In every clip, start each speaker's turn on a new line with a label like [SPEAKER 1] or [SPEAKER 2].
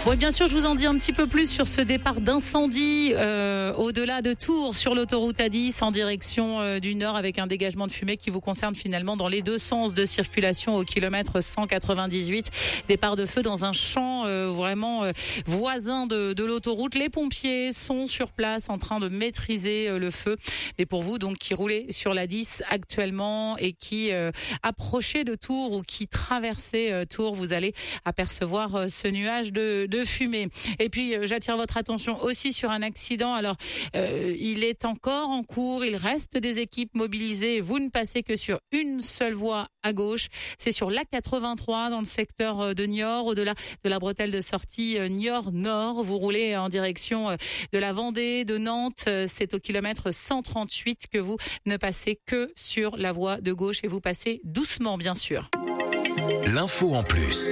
[SPEAKER 1] Bon, et bien sûr, je vous en dis un petit peu plus sur ce départ d'incendie au-delà de Tours sur l'autoroute A10 en direction du nord avec un dégagement de fumée qui vous concerne finalement dans les deux sens de circulation au kilomètre 198. Départ de feu dans un champ vraiment voisin de l'autoroute. Les pompiers sont sur place en train de maîtriser le feu. Mais pour vous donc qui roulez sur l'A10 actuellement et qui approchez de Tours ou qui traversez Tours, vous allez apercevoir ce nuage de fumée. Et puis j'attire votre attention aussi sur un accident. Alors il est encore en cours, il reste des équipes mobilisées. Vous ne passez que sur une seule voie à gauche. C'est sur l'A83 dans le secteur de Niort, au-delà de la bretelle de sortie Niort-Nord. Vous roulez en direction de la Vendée, de Nantes. C'est au kilomètre 138 que vous ne passez que sur la voie de gauche et vous passez doucement, bien sûr.
[SPEAKER 2] L'info en plus.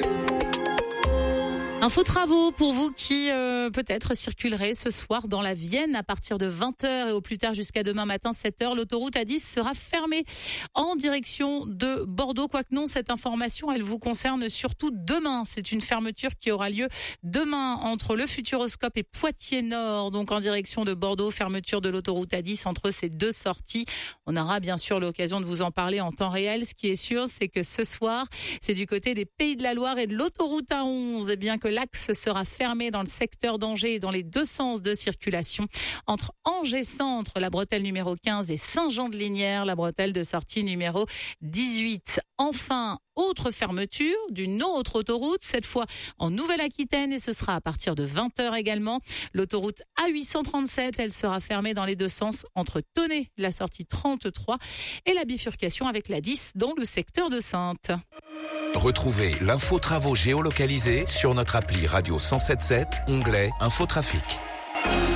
[SPEAKER 1] Info travaux pour vous qui peut-être circulerez ce soir dans la Vienne à partir de 20h et au plus tard jusqu'à demain matin 7h. L'autoroute A10 sera fermée en direction de Bordeaux. Quoique non, cette information, elle vous concerne surtout demain. C'est une fermeture qui aura lieu demain entre le Futuroscope et Poitiers-Nord. Donc en direction de Bordeaux, fermeture de l'autoroute A10 entre ces deux sorties. On aura bien sûr l'occasion de vous en parler en temps réel. Ce qui est sûr, c'est que ce soir, c'est du côté des Pays de la Loire et de l'autoroute A11. Et bien que l'axe sera fermé dans le secteur d'Angers et dans les deux sens de circulation entre Angers-Centre, la bretelle numéro 15 et Saint-Jean-de-Lignières, la bretelle de sortie numéro 18. Enfin, autre fermeture d'une autre autoroute, cette fois en Nouvelle-Aquitaine et ce sera à partir de 20h également. L'autoroute A837, elle sera fermée dans les deux sens entre Tonnet, la sortie 33 et la bifurcation avec la 10 dans le secteur de Saintes.
[SPEAKER 2] Retrouvez l'info travaux géolocalisée sur notre appli Radio 107.7, onglet Infotrafic.